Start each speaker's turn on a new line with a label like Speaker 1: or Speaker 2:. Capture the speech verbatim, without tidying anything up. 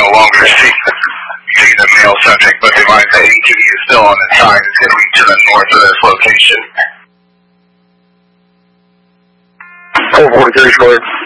Speaker 1: no longer see, see the male subject, but they find the A T V is still on its side. It's going to be to the north of this location.
Speaker 2: four forty-three, clear.